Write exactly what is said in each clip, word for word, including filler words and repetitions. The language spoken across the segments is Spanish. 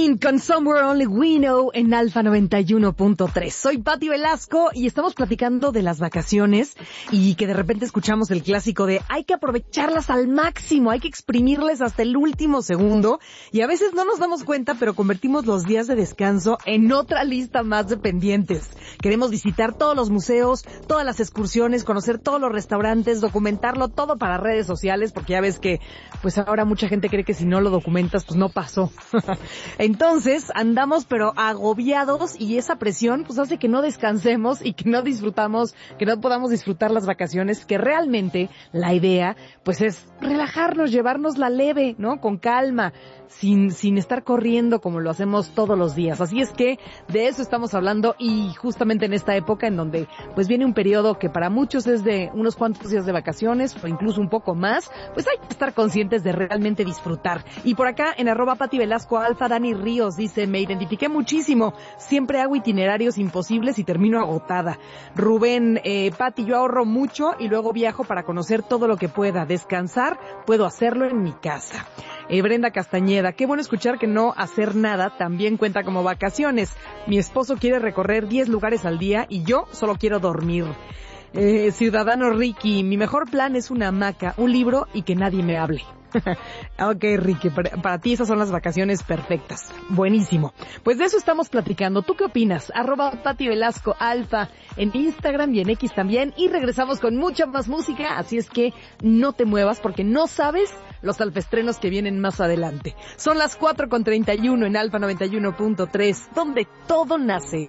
Queen con Somewhere Only We Know en Alfa noventa y uno punto tres. Soy Pati Velasco y estamos platicando de las vacaciones y que de repente escuchamos el clásico de hay que aprovecharlas al máximo, hay que exprimirles hasta el último segundo y a veces no nos damos cuenta, pero convertimos los días de descanso en otra lista más de pendientes. Queremos visitar todos los museos, todas las excursiones, conocer todos los restaurantes, documentarlo todo para redes sociales, porque ya ves que pues ahora mucha gente cree que si no lo documentas pues no pasó. Entonces andamos pero agobiados y esa presión pues hace que no descansemos y que no disfrutamos, que no podamos disfrutar las vacaciones, que realmente la idea pues es relajarnos, llevarnos la leve, ¿no? Con calma, sin sin estar corriendo como lo hacemos todos los días. Así es que de eso estamos hablando y justamente en esta época en donde pues viene un periodo que para muchos es de unos cuantos días de vacaciones o incluso un poco más, pues hay que estar conscientes de realmente disfrutar. Y por acá en arroba Pati Velasco Alfa, Dani Ríos dice, me identifiqué muchísimo, siempre hago itinerarios imposibles y termino agotada. Rubén, eh, Pati, yo ahorro mucho y luego viajo para conocer todo lo que pueda. Descansar, puedo hacerlo en mi casa. Eh, Brenda Castañeda, qué bueno escuchar que no hacer nada también cuenta como vacaciones. Mi esposo quiere recorrer diez lugares al día y yo solo quiero dormir. Eh, Ciudadano Ricky, mi mejor plan es una hamaca, un libro y que nadie me hable. Ok, Ricky, para, para ti esas son las vacaciones perfectas. Buenísimo. Pues de eso estamos platicando. ¿Tú qué opinas? Arroba Pati Velasco Alfa en Instagram y en X también. Y regresamos con mucha más música, así es que no te muevas porque no sabes los alfestrenos que vienen más adelante. Son las cuatro con treinta y uno en Alfa noventa y uno punto tres, donde todo nace.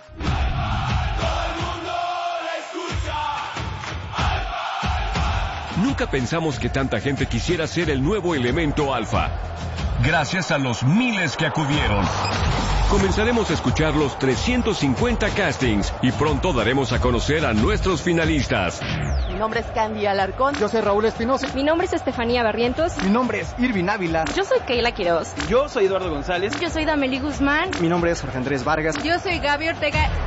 Nunca pensamos que tanta gente quisiera ser el nuevo elemento alfa. Gracias a los miles que acudieron. Comenzaremos a escuchar los trescientos cincuenta castings y pronto daremos a conocer a nuestros finalistas. Mi nombre es Candy Alarcón. Yo soy Raúl Espinosa. Mi nombre es Estefanía Barrientos. Mi nombre es Irvin Ávila. Yo soy Keila Quiroz. Yo soy Eduardo González. Yo soy Dameli Guzmán. Mi nombre es Jorge Andrés Vargas. Yo soy Gaby Ortega.